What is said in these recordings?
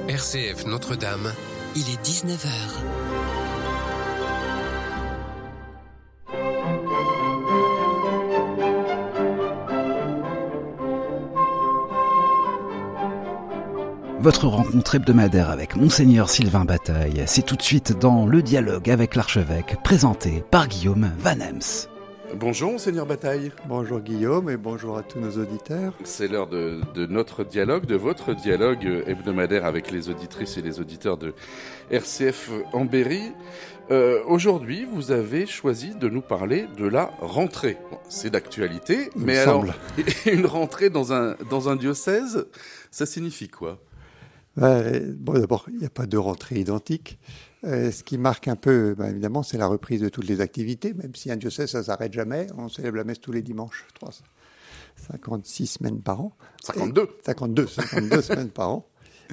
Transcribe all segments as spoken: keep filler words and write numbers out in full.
R C F Notre-Dame, il est dix-neuf heures. Votre rencontre hebdomadaire avec Monseigneur Sylvain Bataille, c'est tout de suite dans Le Dialogue avec l'Archevêque, présenté par Guillaume Van Ems. Bonjour Monseigneur Bataille. Bonjour Guillaume et bonjour à tous nos auditeurs. C'est l'heure de, de notre dialogue, de votre dialogue hebdomadaire avec les auditrices et les auditeurs de R C F en Berry. Euh, aujourd'hui, vous avez choisi de nous parler de la rentrée. Bon, c'est d'actualité, Il mais me alors, semble. une rentrée dans un, dans un diocèse, ça signifie quoi ? Ouais, bon, d'abord, il n'y a pas de rentrée identique. Euh, ce qui marque un peu, ben, évidemment, c'est la reprise de toutes les activités. Même si un diocèse, ça ne s'arrête jamais. On célèbre la messe tous les dimanches. trois cent cinquante-six semaines par an. cinquante-deux. Et cinquante-deux, cinquante-deux semaines par an.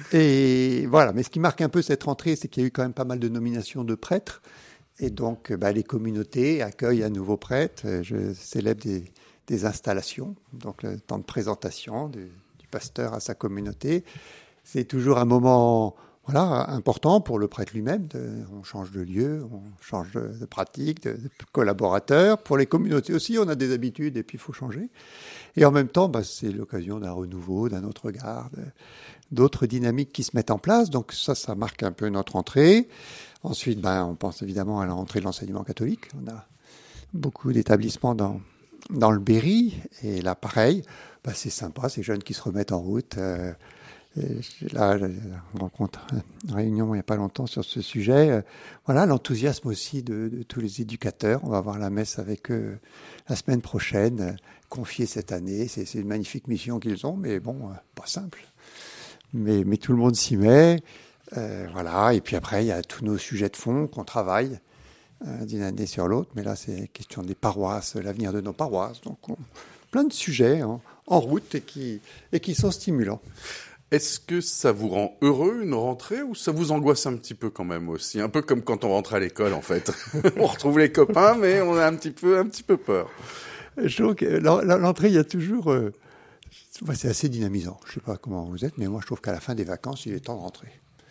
Et voilà. Mais ce qui marque un peu cette rentrée, c'est qu'il y a eu quand même pas mal de nominations de prêtres. Et donc, ben, les communautés accueillent un nouveau prêtre. Je célèbre des, des installations. Donc, le temps de présentation du, du pasteur à sa communauté. C'est toujours un moment voilà, important pour le prêtre lui-même. De, on change de lieu, on change de, de pratique, de, de collaborateurs. Pour les communautés aussi, on a des habitudes et puis il faut changer. Et en même temps, bah, c'est l'occasion d'un renouveau, d'un autre regard, de, d'autres dynamiques qui se mettent en place. Donc ça, ça marque un peu notre entrée. Ensuite, bah, on pense évidemment à la rentrée de l'enseignement catholique. On a beaucoup d'établissements dans, dans le Berry. Et là, pareil, bah, c'est sympa, ces jeunes qui se remettent en route. Euh, Et là, je rencontre une réunion il n'y a pas longtemps sur ce sujet. Euh, voilà, l'enthousiasme aussi de, de tous les éducateurs. On va avoir la messe avec eux la semaine prochaine, euh, confiée cette année. C'est, c'est une magnifique mission qu'ils ont, mais bon, euh, pas simple. Mais, mais tout le monde s'y met. Euh, voilà. Et puis après, il y a tous nos sujets de fond qu'on travaille euh, d'une année sur l'autre. Mais là, c'est la question des paroisses, l'avenir de nos paroisses. Donc, on, plein de sujets hein, en route et qui, et qui sont stimulants. Est-ce que ça vous rend heureux, une rentrée, ou ça vous angoisse un petit peu quand même aussi ? Un peu comme quand on rentre à l'école, en fait. On retrouve les copains, mais on a un petit peu, un petit peu peur. Je trouve que l'entrée, il y a toujours... Euh, c'est assez dynamisant. Je ne sais pas comment vous êtes, mais moi, je trouve qu'à la fin des vacances, il est temps de rentrer.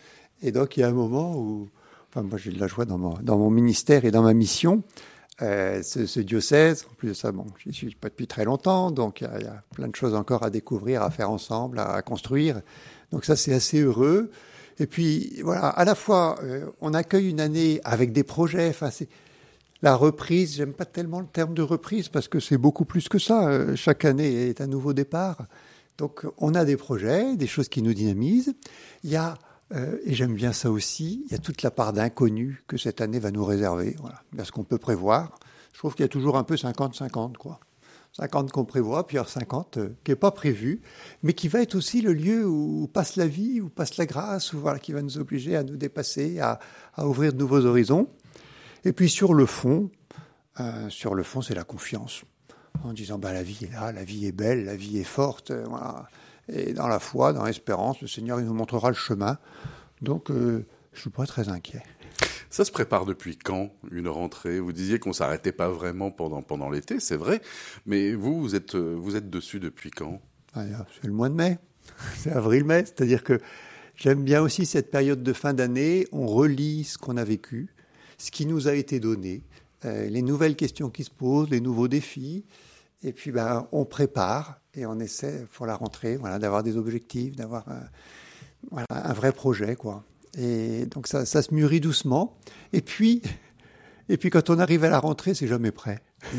Et donc, il y a un moment où... Enfin, moi, j'ai de la joie dans mon, dans mon ministère et dans ma mission. Euh, ce, ce diocèse, en plus de ça, bon, je n'y suis pas depuis très longtemps, donc il y, y a plein de choses encore à découvrir, à faire ensemble, à, à construire. Donc ça, c'est assez heureux. Et puis, voilà, à la fois, euh, on accueille une année avec des projets. Enfin, c'est la reprise. J'aime pas tellement le terme de reprise parce que c'est beaucoup plus que ça. Euh, chaque année est un nouveau départ. Donc, on a des projets, des choses qui nous dynamisent. Il y a Euh, et j'aime bien ça aussi, il y a toute la part d'inconnu que cette année va nous réserver. Voilà. Bien ce qu'on peut prévoir. Je trouve qu'il y a toujours un peu cinquante cinquante, quoi. cinquante qu'on prévoit, puis il y a cinquante euh, qui n'est pas prévu, mais qui va être aussi le lieu où passe la vie, où passe la grâce, où, voilà, qui va nous obliger à nous dépasser, à, à ouvrir de nouveaux horizons. Et puis sur le fond, euh, sur le fond, c'est la confiance. En disant, bah, la vie est là, la vie est belle, la vie est forte, euh, voilà. Et dans la foi, dans l'espérance, le Seigneur il nous montrera le chemin. Donc, euh, je ne suis pas très inquiet. Ça se prépare depuis quand, une rentrée ? Vous disiez qu'on ne s'arrêtait pas vraiment pendant, pendant l'été, c'est vrai. Mais vous, vous êtes, vous êtes dessus depuis quand ? Ah, c'est le mois de mai. C'est avril-mai. C'est-à-dire que j'aime bien aussi cette période de fin d'année. On relit ce qu'on a vécu, ce qui nous a été donné, euh, les nouvelles questions qui se posent, les nouveaux défis. Et puis, ben, on prépare et on essaie pour la rentrée, voilà, d'avoir des objectifs, d'avoir un, voilà, un vrai projet, quoi. Et donc, ça, ça se mûrit doucement. Et puis, et puis, quand on arrive à la rentrée, c'est jamais prêt.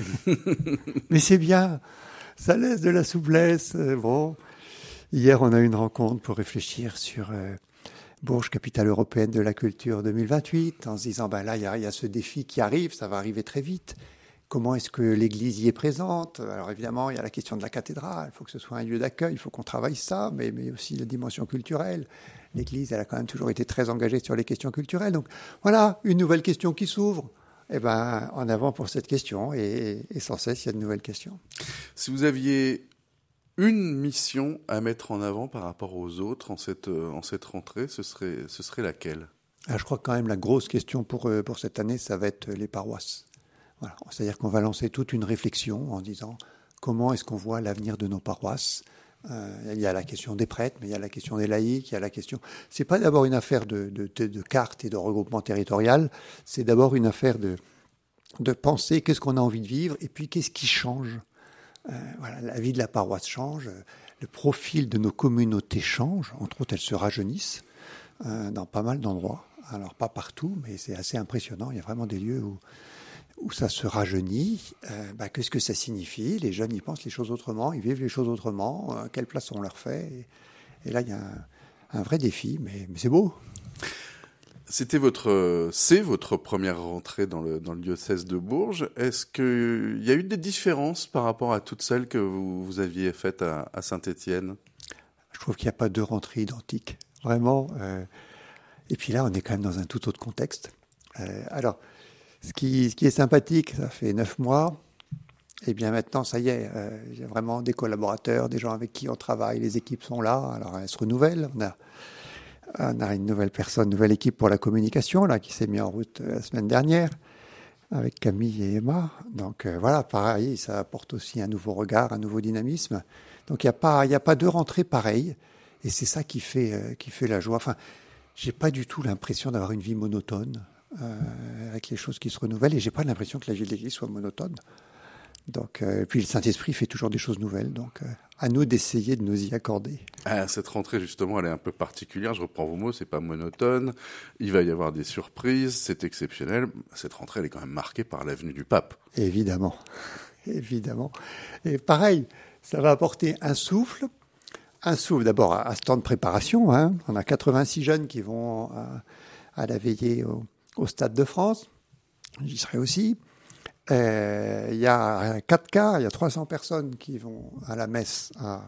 Mais c'est bien. Ça laisse de la souplesse. Bon, hier, on a eu une rencontre pour réfléchir sur euh, Bourges, capitale européenne de la culture deux mille vingt-huit, en se disant, ben là, il y a, il y a ce défi qui arrive, ça va arriver très vite. Comment est-ce que l'Église y est présente ? Alors évidemment, il y a la question de la cathédrale. Il faut que ce soit un lieu d'accueil. Il faut qu'on travaille ça, mais, mais aussi la dimension culturelle. L'Église, elle a quand même toujours été très engagée sur les questions culturelles. Donc voilà, une nouvelle question qui s'ouvre. Eh ben, en avant pour cette question. Et, et sans cesse, il y a de nouvelles questions. Si vous aviez une mission à mettre en avant par rapport aux autres en cette, en cette rentrée, ce serait, ce serait laquelle ? Alors, je crois que quand même la grosse question pour, pour cette année, ça va être les paroisses. Voilà. C'est-à-dire qu'on va lancer toute une réflexion en disant comment est-ce qu'on voit l'avenir de nos paroisses ? Euh, il y a la question des prêtres, mais il y a la question des laïcs, il y a la question... C'est pas d'abord une affaire de, de, de, de carte et de regroupement territorial, c'est d'abord une affaire de, de penser qu'est-ce qu'on a envie de vivre et puis qu'est-ce qui change. Euh, voilà, la vie de la paroisse change, le profil de nos communautés change, entre autres elles se rajeunissent euh, dans pas mal d'endroits. Alors pas partout, mais c'est assez impressionnant, il y a vraiment des lieux où... où ça se rajeunit, euh, bah, qu'est-ce que ça signifie? Les jeunes, ils pensent les choses autrement, ils vivent les choses autrement, euh, quelle place on leur fait? Et, et là, il y a un, un vrai défi, mais, mais c'est beau. C'était votre, c'est votre première rentrée dans le, dans le diocèse de Bourges. Est-ce qu'il y a eu des différences par rapport à toutes celles que vous, vous aviez faites à, à Saint-Étienne? Je trouve qu'il n'y a pas deux rentrées identiques, vraiment. Euh, et puis là, on est quand même dans un tout autre contexte. Euh, alors, Ce qui, ce qui est sympathique, ça fait neuf mois, et bien maintenant, ça y est, euh, il y a vraiment des collaborateurs, des gens avec qui on travaille, les équipes sont là, alors elles se renouvellent. On a, on a une nouvelle personne, une nouvelle équipe pour la communication, là, qui s'est mise en route la semaine dernière, avec Camille et Emma. Donc euh, voilà, pareil, ça apporte aussi un nouveau regard, un nouveau dynamisme. Donc il n'y a pas, il n'y a pas deux rentrées pareilles, et c'est ça qui fait, euh, qui fait la joie. Enfin, j'ai pas du tout l'impression d'avoir une vie monotone. Euh, avec les choses qui se renouvellent, et j'ai pas l'impression que la vie de l'Église soit monotone. Donc, euh, puis le Saint-Esprit fait toujours des choses nouvelles, donc euh, à nous d'essayer de nous y accorder. Ah, cette rentrée, justement, elle est un peu particulière. Je reprends vos mots, c'est pas monotone. Il va y avoir des surprises, c'est exceptionnel. Cette rentrée, elle est quand même marquée par la venue du pape. Évidemment, évidemment. Et pareil, ça va apporter un souffle, un souffle d'abord à, à ce temps de préparation. Hein. On a quatre-vingt-six jeunes qui vont à, à la veillée au au Stade de France, j'y serai aussi. Il euh, y a quatre cas, il y a trois cents personnes qui vont à la messe à,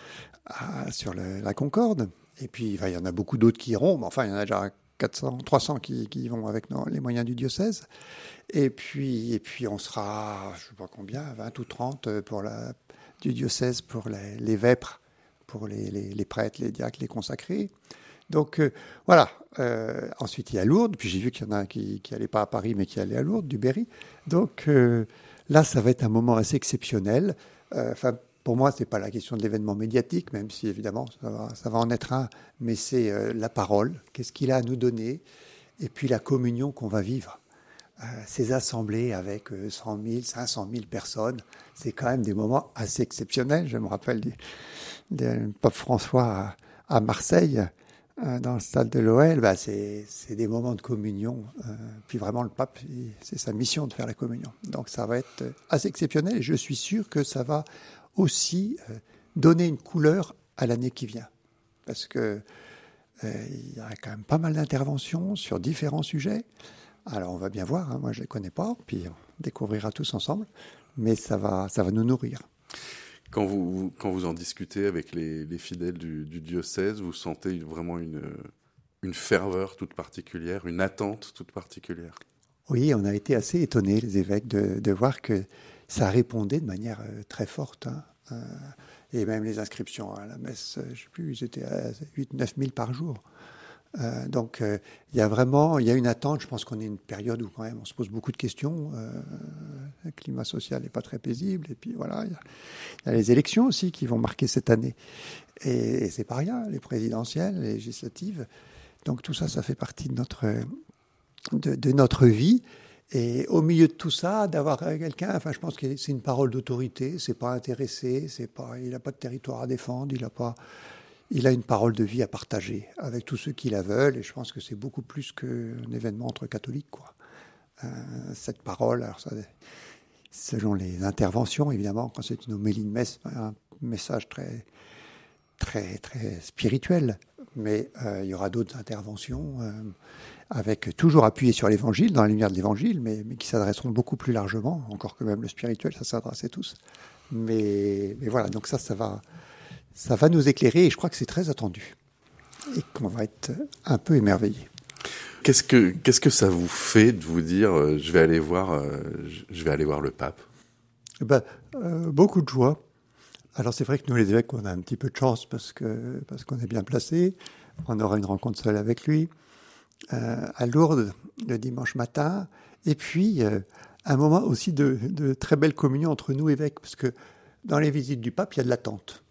à, sur le, la Concorde. Et puis, il y en a beaucoup d'autres qui iront, mais enfin, il y en a déjà quatre cents, trois cents qui, qui y vont avec nos, les moyens du diocèse. Et puis, et puis on sera, je ne sais pas combien, vingt ou trente pour la, du diocèse pour les, les vêpres, pour les, les, les prêtres, les diacres, les consacrés. Donc euh, voilà, euh, ensuite il y a Lourdes, puis j'ai vu qu'il y en a qui n'allaient pas à Paris mais qui allaient à Lourdes, du Berry. Donc euh, là, ça va être un moment assez exceptionnel. Enfin, euh, pour moi, ce n'est pas la question de l'événement médiatique, même si évidemment ça va, ça va en être un, mais c'est euh, la parole, qu'est-ce qu'il a à nous donner, et puis la communion qu'on va vivre. Euh, ces assemblées avec euh, cent mille, cinq cent mille personnes, c'est quand même des moments assez exceptionnels. Je me rappelle du, du pape François à, à Marseille, dans le stade de l'O L, bah c'est, c'est des moments de communion. Euh, puis vraiment, le pape, c'est sa mission de faire la communion. Donc ça va être assez exceptionnel et je suis sûr que ça va aussi euh, donner une couleur à l'année qui vient. Parce que euh, il y a quand même pas mal d'interventions sur différents sujets. Alors on va bien voir, hein, moi je ne les connais pas, puis on découvrira tous ensemble, mais ça va, ça va nous nourrir. Quand vous, quand vous en discutez avec les, les fidèles du, du diocèse, vous sentez vraiment une, une ferveur toute particulière, une attente toute particulière? Oui, on a été assez étonnés, les évêques, de, de voir que ça répondait de manière euh, très forte. Hein. Euh, et même les inscriptions à la messe, je ne sais plus, ils étaient à huit neuf mille par jour. Euh, donc, il euh, y a vraiment, il y a une attente. Je pense qu'on est une période où quand même on se pose beaucoup de questions. Euh, le climat social n'est pas très paisible. Et puis voilà, il y, y a les élections aussi qui vont marquer cette année. Et, et c'est pas rien, les présidentielles, les législatives. Donc tout ça, ça fait partie de notre, de, de notre vie. Et au milieu de tout ça, d'avoir quelqu'un, enfin, je pense que c'est une parole d'autorité. C'est pas intéressé, c'est pas, il n'a pas de territoire à défendre, il n'a pas. Il a une parole de vie à partager avec tous ceux qui la veulent, et je pense que c'est beaucoup plus qu'un événement entre catholiques, quoi. Euh, cette parole, alors ça, selon les interventions, évidemment, quand c'est une homélie de messe, un message très, très, très spirituel, mais euh, il y aura d'autres interventions euh, avec toujours appuyé sur l'Évangile, dans la lumière de l'Évangile, mais, mais qui s'adresseront beaucoup plus largement, encore que même le spirituel, ça s'adresse à tous. Mais, mais voilà, donc ça, ça va... Ça va nous éclairer et je crois que c'est très attendu et qu'on va être un peu émerveillés. Qu'est-ce que, qu'est-ce que ça vous fait de vous dire euh, je vais aller voir, euh, je vais aller voir le pape? Ben, euh, beaucoup de joie. Alors c'est vrai que nous les évêques, on a un petit peu de chance parce, que, parce qu'on est bien placés. On aura une rencontre seule avec lui euh, à Lourdes le dimanche matin. Et puis euh, un moment aussi de, de très belle communion entre nous évêques parce que dans les visites du pape, il y a de l'attente.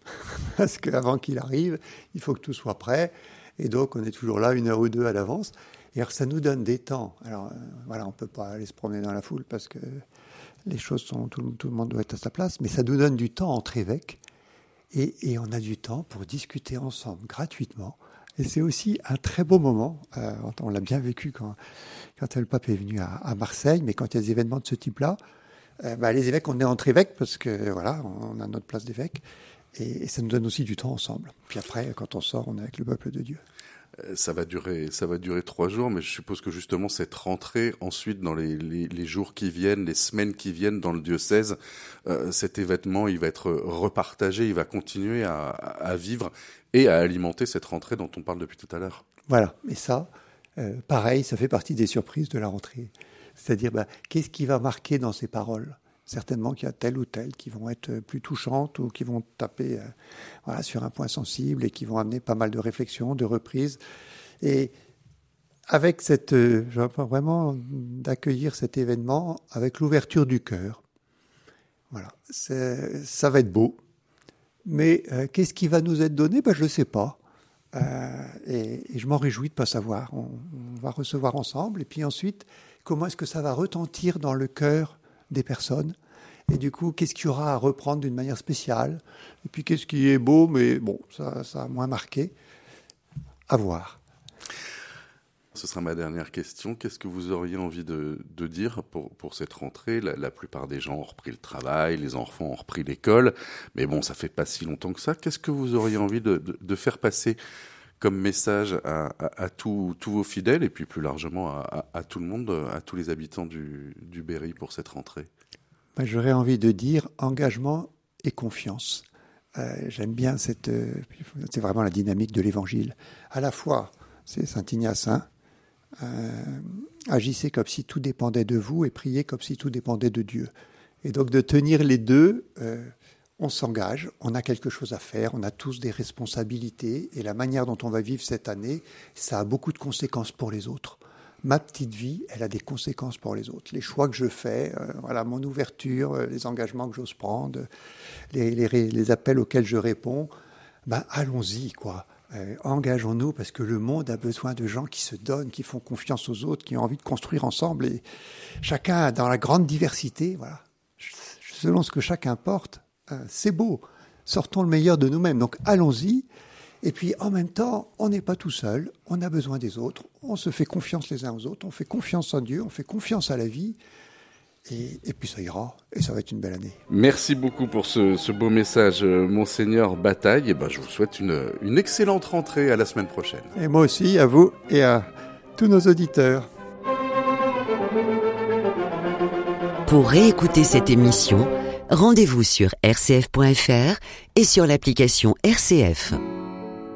Parce qu'avant qu'il arrive, il faut que tout soit prêt. Et donc, on est toujours là une heure ou deux à l'avance. Et alors, ça nous donne des temps. Alors, euh, voilà, on ne peut pas aller se promener dans la foule parce que les choses sont... Tout, tout le monde doit être à sa place. Mais ça nous donne du temps entre évêques. Et, et on a du temps pour discuter ensemble gratuitement. Et c'est aussi un très beau moment. Euh, on l'a bien vécu quand, quand le pape est venu à, à Marseille. Mais quand il y a des événements de ce type-là, euh, bah, les évêques, on est entre évêques parce que voilà, on a notre place d'évêque. Et, et ça nous donne aussi du temps ensemble. Puis après, quand on sort, on est avec le peuple de Dieu. Ça va durer, ça va durer trois jours, mais je suppose que justement cette rentrée, ensuite dans les, les, les jours qui viennent, les semaines qui viennent dans le diocèse, euh, cet événement, il va être repartagé, il va continuer à, à vivre et à alimenter cette rentrée dont on parle depuis tout à l'heure. Voilà, et ça, euh, pareil, ça fait partie des surprises de la rentrée. C'est-à-dire, bah, qu'est-ce qui va marquer dans ces paroles ? Certainement qu'il y a telle ou telle qui vont être plus touchantes ou qui vont taper euh, voilà, sur un point sensible et qui vont amener pas mal de réflexions, de reprises. Et avec cette, euh, j'entends vraiment d'accueillir cet événement avec l'ouverture du cœur. Voilà, c'est, ça va être beau. Mais euh, qu'est-ce qui va nous être donné ? Ben, je ne sais pas. Euh, et, et je m'en réjouis de ne pas savoir. On, on va recevoir ensemble. Et puis ensuite, comment est-ce que ça va retentir dans le cœur des personnes, et du coup, qu'est-ce qu'il y aura à reprendre d'une manière spéciale, et puis qu'est-ce qui est beau, mais bon, ça, ça a moins marqué, à voir. Ce sera ma dernière question. Qu'est-ce que vous auriez envie de, de dire pour, pour cette rentrée ? la, la plupart des gens ont repris le travail, les enfants ont repris l'école, mais bon, ça fait pas si longtemps que ça. Qu'est-ce que vous auriez envie de, de, de faire passer comme message à, à, à tous, tous vos fidèles et puis plus largement à, à, à tout le monde, à tous les habitants du, du Berry pour cette rentrée ? Ben, j'aurais envie de dire engagement et confiance. Euh, j'aime bien cette... Euh, c'est vraiment la dynamique de l'Évangile. À la fois, c'est Saint Ignace, hein, euh, agissez comme si tout dépendait de vous et priez comme si tout dépendait de Dieu. Et donc de tenir les deux... Euh, on s'engage, on a quelque chose à faire, on a tous des responsabilités et la manière dont on va vivre cette année, ça a beaucoup de conséquences pour les autres. Ma petite vie, elle a des conséquences pour les autres. Les choix que je fais, euh, voilà, mon ouverture, euh, les engagements que j'ose prendre, les, les, les appels auxquels je réponds, ben allons-y, quoi. Euh, engageons-nous parce que le monde a besoin de gens qui se donnent, qui font confiance aux autres, qui ont envie de construire ensemble et chacun dans la grande diversité, voilà, selon ce que chacun porte. C'est beau, sortons le meilleur de nous-mêmes, donc allons-y, et puis en même temps, on n'est pas tout seul, on a besoin des autres, on se fait confiance les uns aux autres, on fait confiance en Dieu, on fait confiance à la vie, et, et puis ça ira, et ça va être une belle année. Merci beaucoup pour ce, ce beau message, Monseigneur Bataille, et ben, je vous souhaite une, une excellente rentrée, à la semaine prochaine. Et moi aussi, à vous et à tous nos auditeurs. Pour réécouter cette émission, rendez-vous sur r c f point f r et sur l'application R C F.